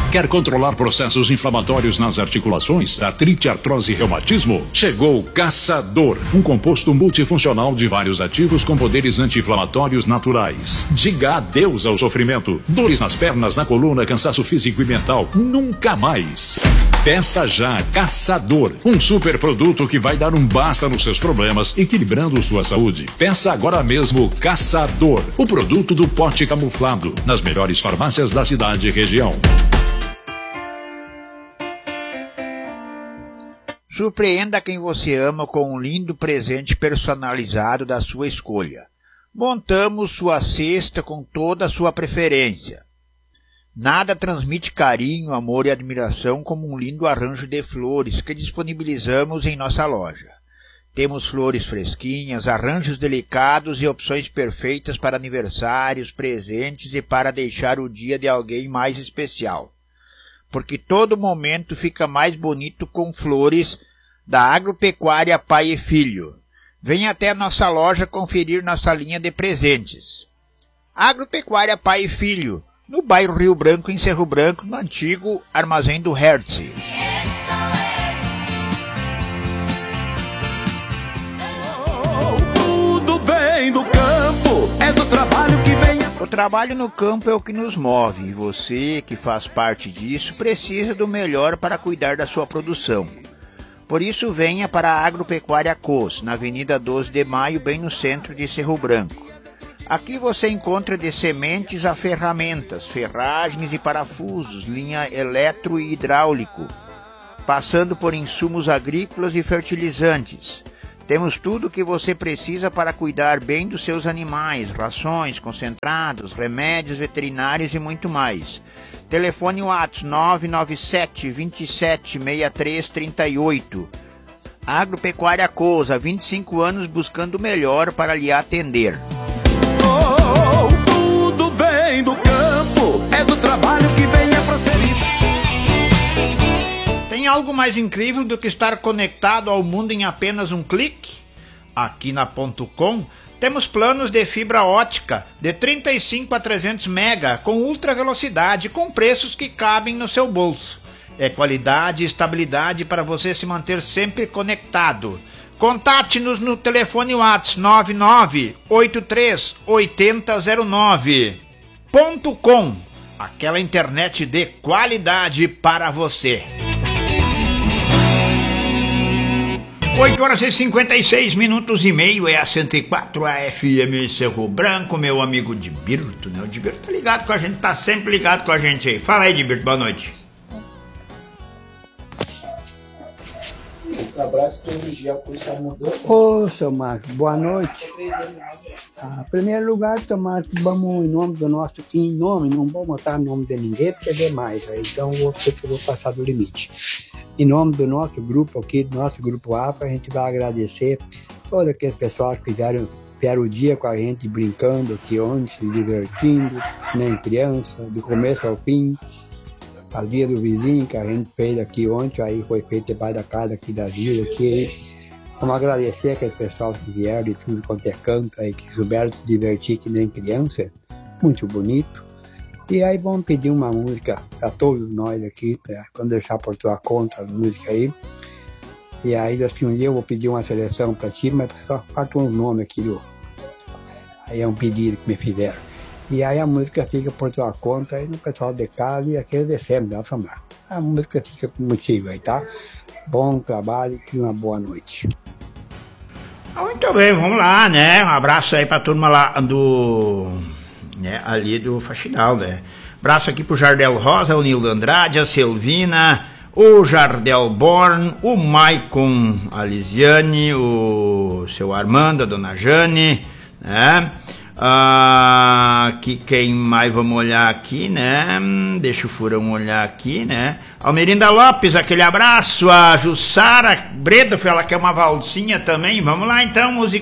Quer controlar processos inflamatórios nas articulações, artrite, artrose e reumatismo? Chegou o Caçador, um composto multifuncional de vários ativos com poderes anti-inflamatórios naturais. Diga adeus ao sofrimento. Dores nas pernas, na coluna, cansaço físico e mental. Nunca mais. Peça já Caçador, um super produto que vai dar um basta nos seus problemas, equilibrando sua saúde. Peça agora mesmo Caçador, o produto do pote camuflado, nas melhores farmácias da cidade e região. Surpreenda quem você ama com um lindo presente personalizado da sua escolha. Montamos sua cesta com toda a sua preferência. Nada transmite carinho, amor e admiração como um lindo arranjo de flores que disponibilizamos em nossa loja. Temos flores fresquinhas, arranjos delicados e opções perfeitas para aniversários, presentes e para deixar o dia de alguém mais especial. Porque todo momento fica mais bonito com flores da Agropecuária Pai e Filho. Venha até a nossa loja conferir nossa linha de presentes. Agropecuária Pai e Filho, no bairro Rio Branco, em Cerro Branco, no antigo Armazém do Hertz. Tudo vem do campo, é do trabalho que vem. O trabalho no campo é o que nos move, e você, que faz parte disso, precisa do melhor para cuidar da sua produção. Por isso, venha para a Agropecuária Cos, na Avenida 12 de Maio, bem no centro de Cerro Branco. Aqui você encontra de sementes a ferramentas, ferragens e parafusos, linha eletro e hidráulico, passando por insumos agrícolas e fertilizantes. Temos tudo o que você precisa para cuidar bem dos seus animais, rações, concentrados, remédios veterinários e muito mais. Telefone WhatsApp 997 27 63 38. Agropecuária Cos, há 25 anos buscando o melhor para lhe atender. Tudo vem do campo, é do trabalho que vem a proferir. Tem algo mais incrível do que estar conectado ao mundo em apenas um clique? Aqui na .com temos planos de fibra ótica de 35 a 300 mega com ultra velocidade com preços que cabem no seu bolso. É qualidade e estabilidade para você se manter sempre conectado. Contate-nos no telefone WhatsApp 99838009. .com, aquela internet de qualidade para você. 8 horas e 56 minutos e meio, é a 104 AFM Cerro Branco, meu amigo Dibirto, né? O Dibirto tá ligado com a gente, tá sempre ligado com a gente aí. Fala aí, Dibirto, boa noite. Abraço todo dia, por estar mudando. Ô, seu Márcio, boa noite. Em primeiro lugar, tomara que vamos em nome do nosso em nome, não vou botar nome de ninguém porque é demais, então eu vou passar do limite. Em nome do nosso grupo aqui, do nosso grupo APA, a gente vai agradecer todo aquele pessoal que vieram o dia com a gente brincando aqui ontem, se divertindo, nem criança, do começo ao fim. A dia do vizinho que a gente fez aqui ontem, aí foi feito debaixo da casa aqui da Gila, aqui. Vamos agradecer aquele pessoal que vieram de tudo quanto é canto aí, que souberam se divertir que nem criança, muito bonito. E aí vamos pedir uma música para todos nós aqui, para deixar por tua conta a música aí. E aí daqui um dia eu vou pedir uma seleção para ti, mas só falta um nome aqui aí é um pedido que me fizeram. E aí a música fica por tua conta aí no pessoal de casa e aquele de sempre, da Samar. A música fica contigo aí, tá? Bom trabalho e uma boa noite. Muito bem, vamos lá, né? Um abraço aí pra turma lá ali do Faxinal, né? Abraço aqui pro Jardel Rosa, o Nildo Andrade, a Selvina, o Jardel Born, o Maicon, a Lisiane, o seu Armando, a dona Jane, né? Aqui quem mais vamos olhar aqui, né? Deixa o Furão olhar aqui, né? Almerinda Lopes, aquele abraço. A Jussara Bredo, ela quer uma valsinha também. Vamos lá então, música.